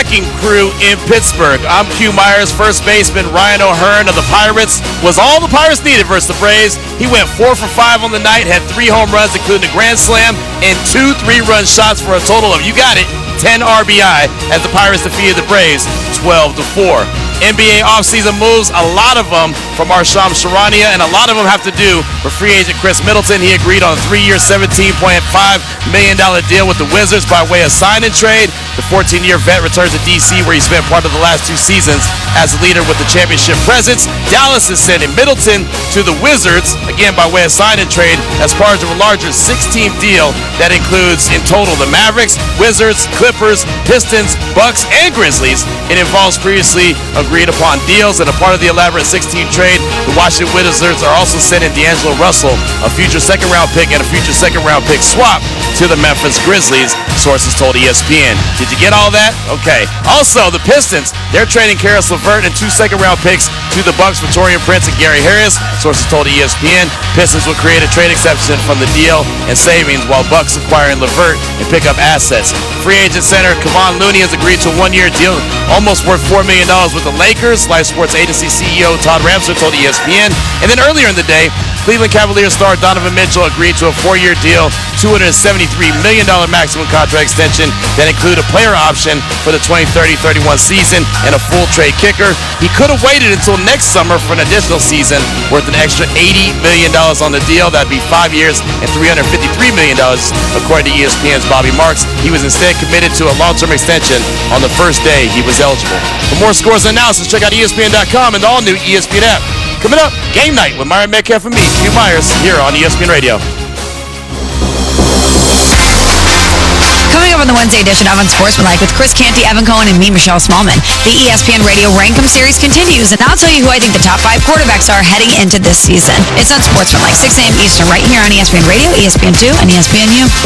wrecking crew in Pittsburgh. I'm Q Myers. First baseman Ryan O'Hearn of the Pirates was all the Pirates needed versus the Braves. He went 4 for 5 on the night, had 3 home runs, including a grand slam, and 2 3-run shots for a total of, you got it, 10 RBI as the Pirates defeated the Braves 12-4. NBA offseason moves, a lot of them from Arsham Charania, and a lot of them have to do with free agent Chris Middleton. He agreed on a 3-year, $17.5 million deal with the Wizards by way of sign and trade. The 14-year vet returns to D.C., where he spent part of the last 2 seasons as a leader with the championship presence. Dallas is sending Middleton to the Wizards, again by way of sign and trade, as part of a larger 6-team deal that includes in total the Mavericks, Wizards, Clippers, Pistons, Bucks, and Grizzlies. It involves previously agreed upon deals, and a part of the elaborate 6-team trade, the Washington Wizards are also sending D'Angelo Russell, a future second-round pick and a future second-round pick swap, to the Memphis Grizzlies, sources told ESPN. Did you get all that? Okay. Also, the Pistons, they're trading Karis LeVert and 2 second-round picks to the Bucks for Taurean Prince and Gary Harris, sources told ESPN. Pistons will create a trade exception from the deal and savings, while Bucks acquiring LeVert and pick up assets. Free agent center Kevon Looney has agreed to a 1-year deal almost worth $4 million with the Lakers, Life Sports Agency CEO Todd Ramster told ESPN. And then earlier in the day, Cleveland Cavaliers star Donovan Mitchell agreed to a 4-year deal, $273 million maximum contract extension that include a player option for the 2030-31 season and a full trade kicker. He could have waited until next summer for an additional season worth an extra $80 million on the deal. That'd be 5 years and $353 million, according to ESPN's Bobby Marks. He was instead committed to a long-term extension on the first day he was eligible. For more scores and analysis, check out ESPN.com and the all-new ESPN app. Coming up, Game Night with Myron Metcalf and me, Q Myers, here on ESPN Radio. Coming up on the Wednesday edition of Unsportsmanlike with Chris Canty, Evan Cohen, and me, Michelle Smallman. The ESPN Radio Rankum series continues, and I'll tell you who I think the top 5 quarterbacks are heading into this season. It's Unsportsmanlike, 6 a.m. Eastern, right here on ESPN Radio, ESPN2, and ESPNU.